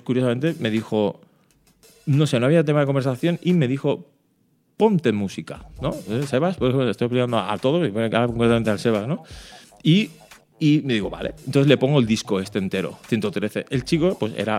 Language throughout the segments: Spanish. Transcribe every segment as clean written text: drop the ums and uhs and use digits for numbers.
curiosamente, me dijo, no sé, no había tema de conversación y me dijo, ponte música, ¿no? Sebas, pues estoy explicando a todos, concretamente al Sebas, ¿no? Y me digo, vale. Entonces le pongo el disco entero, 113. El chico, pues era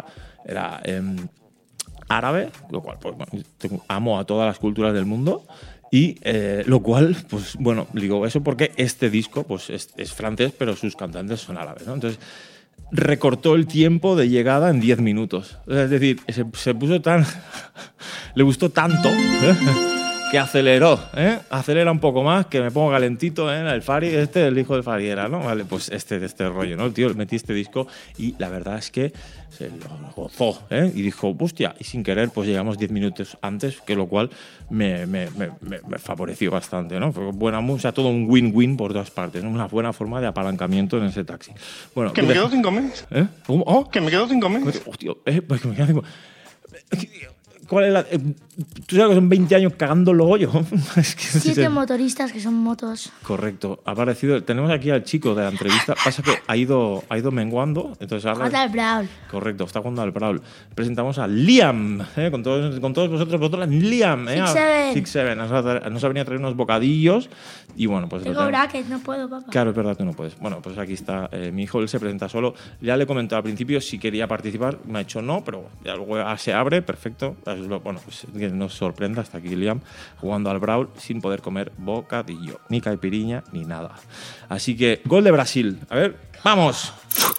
árabe, lo cual, pues bueno, amo a todas las culturas del mundo. Y lo cual, pues bueno, digo eso porque este disco pues es francés, pero sus cantantes son árabes, ¿no? Entonces recortó el tiempo de llegada en 10 minutos. Es decir, se puso tan... le gustó tanto que aceleró, acelera un poco más, que me pongo calentito, el Fari, el hijo del Fari era, ¿no? Vale, pues este rollo, ¿no? El tío metí este disco y la verdad es que se lo gozó, y dijo, hostia, y sin querer pues llegamos 10 minutos antes, que lo cual me favoreció bastante, ¿no? Fue buena música, todo un win-win por todas partes, ¿no? Una buena forma de apalancamiento en ese taxi. Bueno, que me quedo sin comer. ¿Cómo? Oh, que me quedo sin comer. Hostia, pues que me quedo sin comer. ¿Cuál es la...? Tú sabes que son 20 años cagando los hoyos. Es que 7 motoristas que son motos. Correcto. Ha aparecido... Tenemos aquí al chico de la entrevista. Pasa que ha ido menguando. Entonces ahora... Juega al Brawl. Correcto, está jugando al Brawl. Presentamos a Liam. Con todos vosotros, Liam. Six Seven. Nos ha venido a traer unos bocadillos. Y bueno, pues... Tengo bracket, no puedo, papá. Claro, es verdad que no puedes. Bueno, pues aquí está mi hijo. Él se presenta solo. Ya le he comentado al principio si quería participar. Me ha dicho no, pero ya luego se abre. Perfecto. Bueno, pues que nos sorprenda hasta aquí Liam jugando al Brawl sin poder comer bocadillo, ni caipiriña, ni nada. Así que, gol de Brasil. A ver, ¡vamos!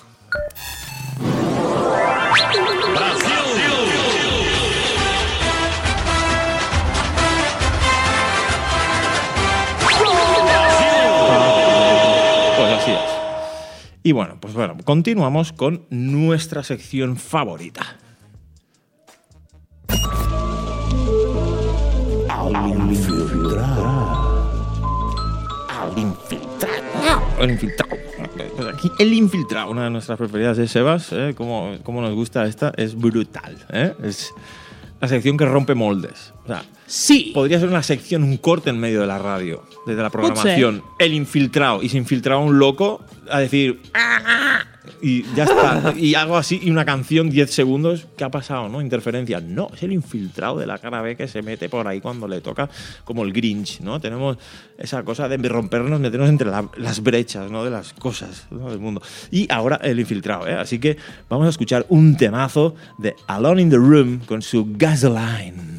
Pues así es. Y bueno, continuamos con nuestra sección favorita. El infiltrado. Pues aquí el infiltrado, una de nuestras preferidas de Sebas, como nos gusta esta, es brutal. Es la sección que rompe moldes. O sea, sí. Podría ser una sección, un corte en medio de la radio, desde la programación. El infiltrado. Y se infiltraba un loco a decir... Y ya está. Y algo así, y una canción, 10 segundos. ¿Qué ha pasado, no? Interferencia. No, es el infiltrado de la cara B que se mete por ahí cuando le toca, como el Grinch, ¿no? Tenemos esa cosa de rompernos, meternos entre las brechas, ¿no? De las cosas, ¿no? Del mundo. Y ahora el infiltrado, Así que vamos a escuchar un temazo de Alone in the Room con su Gasoline.